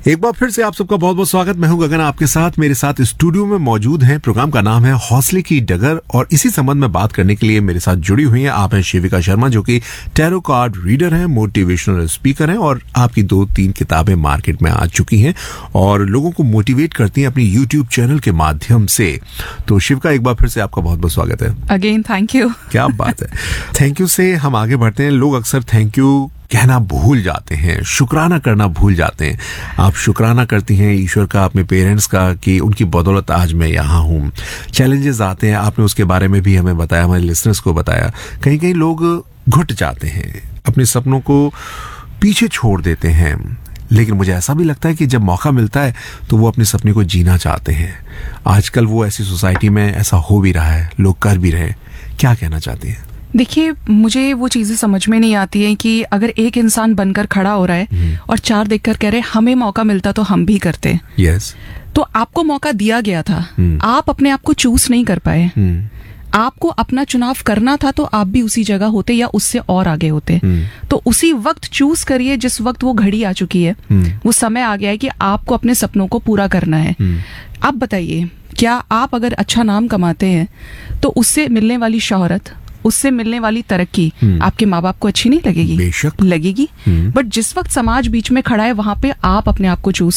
एक बार फिर से आप सबका बहुत बहुत स्वागत। मैं हूं गगन, आपके साथ मेरे साथ स्टूडियो में मौजूद हैं। प्रोग्राम का नाम है हौसले की डगर और इसी संबंध में बात करने के लिए मेरे साथ जुड़ी हुई हैं आप हैं शिविका शर्मा, जो कि टैरो कार्ड रीडर हैं, मोटिवेशनल स्पीकर हैं और आपकी 2-3 किताबें मार्केट में आ चुकी हैं और लोगों को मोटिवेट करती हैं अपनी यूट्यूब चैनल के माध्यम से। तो शिविका, एक बार फिर से आपका बहुत बहुत स्वागत है। Again thank you. क्या बात है। थैंक यू से हम आगे बढ़ते हैं। लोग अक्सर थैंक यू कहना भूल जाते हैं, शुक्राना करना भूल जाते हैं। आप शुक्राना करती हैं ईश्वर का, अपने पेरेंट्स का, कि उनकी बदौलत आज मैं यहाँ हूँ। चैलेंजेस आते हैं, आपने उसके बारे में भी हमें बताया, हमारे लिसनर्स को बताया। कहीं कहीं लोग घुट जाते हैं, अपने सपनों को पीछे छोड़ देते हैं, लेकिन मुझे ऐसा भी लगता है कि जब मौका मिलता है तो वो अपने सपने को जीना चाहते हैं। आजकल वो ऐसी सोसाइटी में ऐसा हो भी रहा है, लोग कर भी रहे हैं। क्या कहना चाहती हैं? देखिए, मुझे वो चीजें समझ में नहीं आती हैं कि अगर एक इंसान बनकर खड़ा हो रहा है और 4 देखकर कह रहे हमें मौका मिलता तो हम भी करते। यस। तो आपको मौका दिया गया था, आप अपने आप को चूज नहीं कर पाए। आपको अपना चुनाव करना था तो आप भी उसी जगह होते या उससे और आगे होते। तो उसी वक्त चूज करिए जिस वक्त वो घड़ी आ चुकी है, वो समय आ गया है कि आपको अपने सपनों को पूरा करना है। अब बताइए, क्या आप अगर अच्छा नाम कमाते हैं तो उससे मिलने वाली शोहरत, उससे मिलने वाली तरक्की आपके माँ बाप को अच्छी नहीं लगेगी? बेशक लगेगी। बट जिस वक्त समाज बीच में खड़ा है, वहां पे आप अपने आप को चूज